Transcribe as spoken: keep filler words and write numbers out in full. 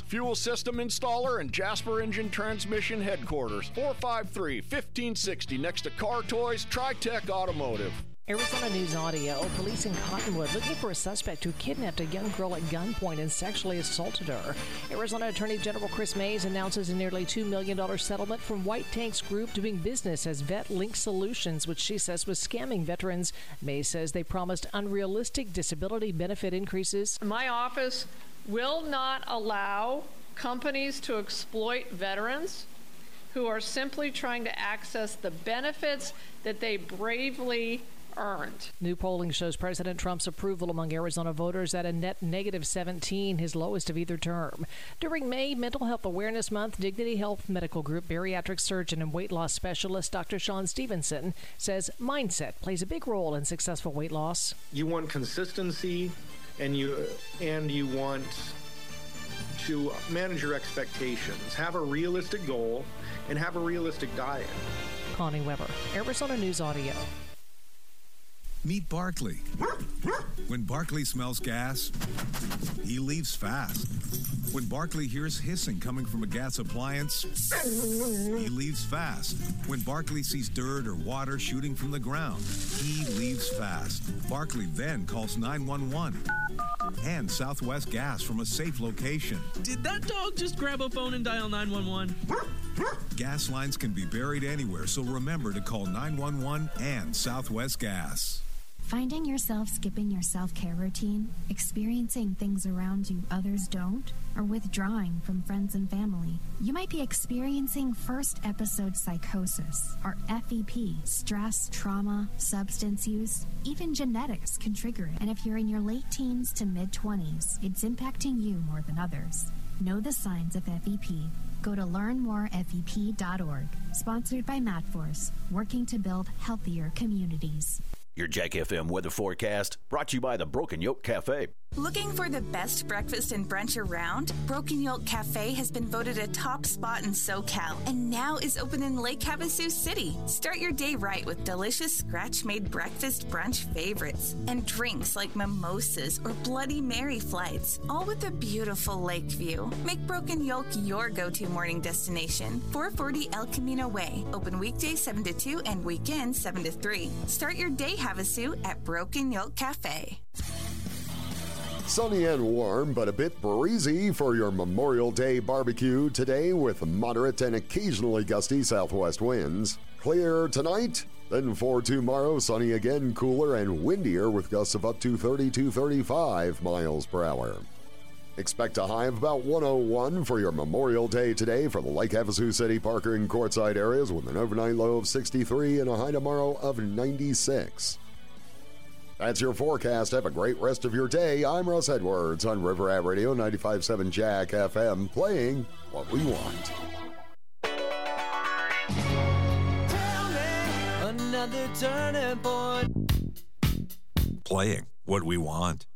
fuel system installer and Jasper Engine Transmission headquarters. four five three, one five six zero next to Car Toys, Tri-Tech Automotive. Arizona News Audio. Police in Cottonwood looking for a suspect who kidnapped a young girl at gunpoint and sexually assaulted her. Arizona Attorney General Chris Mays announces a nearly two million dollars settlement from White Tanks Group doing business as Vet Link Solutions, which she says was scamming veterans. Mays says they promised unrealistic disability benefit increases. My office will not allow companies to exploit veterans who are simply trying to access the benefits that they bravely earned. New polling shows President Trump's approval among Arizona voters at a net negative seventeen, his lowest of either term. During May Mental Health Awareness Month, Dignity Health Medical Group bariatric surgeon and weight loss specialist Doctor Sean Stevenson says mindset plays a big role in successful weight loss. You want consistency, and you and you want to manage your expectations. Have a realistic goal and have a realistic diet. Connie Weber, Arizona News Audio. Meet Barkley. When Barkley smells gas, he leaves fast. When Barkley hears hissing coming from a gas appliance, he leaves fast. When Barkley sees dirt or water shooting from the ground, he leaves fast. Barkley then calls nine one one and Southwest Gas from a safe location. Did that dog just grab a phone and dial nine one one? Gas lines can be buried anywhere, so remember to call nine one one and Southwest Gas. Finding yourself skipping your self-care routine, experiencing things around you others don't, or withdrawing from friends and family, you might be experiencing first episode psychosis, or F E P. Stress, trauma, substance use, even genetics can trigger it. And if you're in your late teens to mid-twenties, it's impacting you more than others. Know the signs of F E P. Go to learn more F E P dot org. Sponsored by MadForce, working to build healthier communities. Your Jack F M weather forecast brought to you by the Broken Yoke Cafe. Looking for the best breakfast and brunch around? Broken Yoke Cafe has been voted a top spot in SoCal and now is open in Lake Havasu City. Start your day right with delicious scratch-made breakfast brunch favorites and drinks like mimosas or Bloody Mary flights, all with a beautiful lake view. Make Broken Yoke your go-to morning destination. four forty El Camino Way. Open weekdays seven to two and weekends seven to three. Start your day, Havasu, at Broken Yoke Cafe. Sunny and warm, but a bit breezy for your Memorial Day barbecue today with moderate and occasionally gusty southwest winds. Clear tonight, then for tomorrow, sunny again, cooler and windier with gusts of up to thirty to thirty-five miles per hour. Expect a high of about one oh one for your Memorial Day today for the Lake Havasu City, Parker, and Quartzsite areas with an overnight low of sixty-three and a high tomorrow of ninety-six. That's your forecast. Have a great rest of your day. I'm Russ Edwards on River Rat Radio ninety-five point seven Jack F M, playing what we want. Tell me another turning point. Playing what we want.